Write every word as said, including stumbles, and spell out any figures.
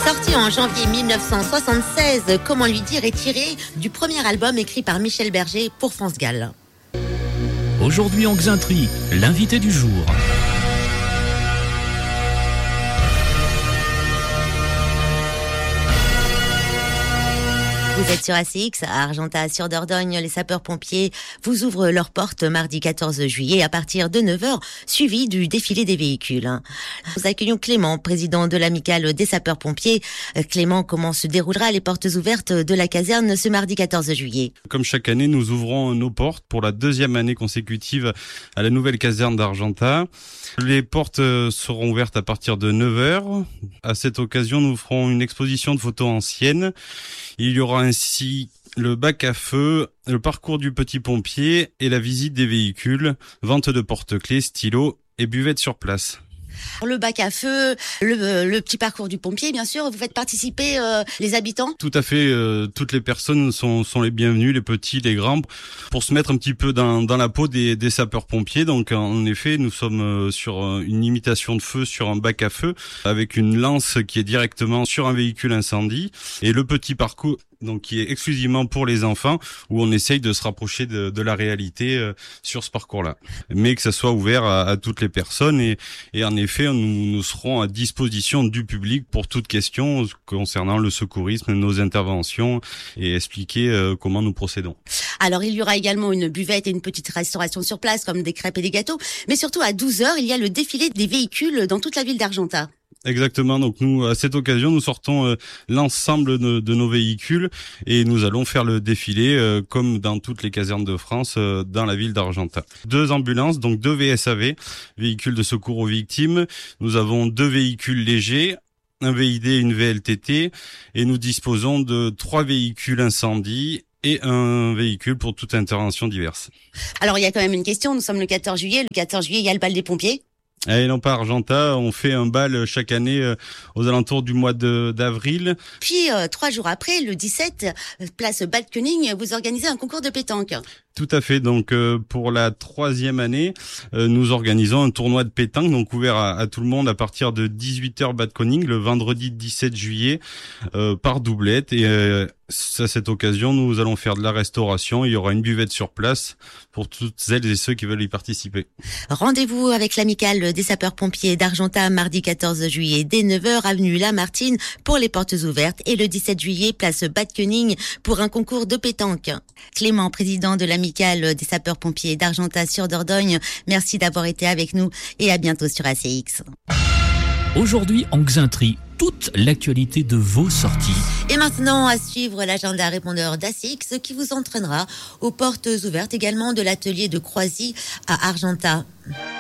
Sorti en janvier mille neuf cent soixante-seize, Comment lui dire est tiré du premier album écrit par Michel Berger pour France Gall. Aujourd'hui en Xainterie, l'invité du jour. Vous êtes sur A C X, à Argentat-sur-Dordogne. Les sapeurs-pompiers vous ouvrent leurs portes mardi quatorze juillet à partir de neuf heures, suivi du défilé des véhicules. Nous accueillons Clément, président de l'amicale des sapeurs-pompiers. Clément, comment se déroulera les portes ouvertes de la caserne ce mardi quatorze juillet? Comme chaque année, nous ouvrons nos portes pour la deuxième année consécutive à la nouvelle caserne d'Argentat. Les portes seront ouvertes à partir de neuf heures. À cette occasion, nous ferons une exposition de photos anciennes. Il y aura ainsi le bac à feu, le parcours du petit pompier et la visite des véhicules, vente de porte-clés, stylos et buvettes sur place. Le bac à feu, le, le petit parcours du pompier, bien sûr. Vous faites participer euh, les habitants? Tout à fait. Euh, toutes les personnes sont, sont les bienvenues, les petits, les grands, pour se mettre un petit peu dans, dans la peau des, des sapeurs-pompiers. Donc, en effet, nous sommes sur une imitation de feu sur un bac à feu avec une lance qui est directement sur un véhicule incendie et le petit parcours, donc qui est exclusivement pour les enfants, où on essaye de se rapprocher de, de la réalité euh, sur ce parcours-là, mais que ça soit ouvert à, à toutes les personnes. Et, et en effet, nous, nous serons à disposition du public pour toute question concernant le secourisme, nos interventions, et expliquer euh, comment nous procédons. Alors, il y aura également une buvette et une petite restauration sur place, comme des crêpes et des gâteaux, mais surtout à douze heures, il y a le défilé des véhicules dans toute la ville d'Argentat. Exactement. Donc nous, à cette occasion, nous sortons euh, l'ensemble de, de nos véhicules et nous allons faire le défilé euh, comme dans toutes les casernes de France euh, dans la ville d'Argentat. Deux ambulances, donc deux V S A V, véhicules de secours aux victimes. Nous avons deux véhicules légers, un V I D et une V L T T, et nous disposons de trois véhicules incendie et un véhicule pour toute intervention diverse. Alors il y a quand même une question. Nous sommes le quatorze juillet. Le quatorze juillet, il y a le bal des pompiers. Et non pas Argentat, on fait un bal chaque année euh, aux alentours du mois de, d'avril. Puis euh, trois jours après, le dix-sept, place Balkening, vous organisez un concours de pétanque. Tout à fait. Donc euh, pour la troisième année, euh, nous organisons un tournoi de pétanque, donc ouvert à, à tout le monde à partir de dix-huit heures Balkening le vendredi dix-sept juillet euh, par doublette. Et euh, à cette occasion, nous allons faire de la restauration. Il y aura une buvette sur place pour toutes celles et ceux qui veulent y participer. Rendez-vous avec l'amicale des sapeurs-pompiers d'Argentat mardi quatorze juillet dès neuf heures avenue Lamartine pour les portes ouvertes et le dix-sept juillet place Balkening pour un concours de pétanque. Clément, président de l'amicale des sapeurs-pompiers d'Argentat-sur-Dordogne, merci d'avoir été avec nous et à bientôt sur A C X. Aujourd'hui en Xainterie, toute l'actualité de vos sorties. Et maintenant, à suivre l'agenda répondeur d'A C X qui vous entraînera aux portes ouvertes également de l'atelier de Croisy à Argentat.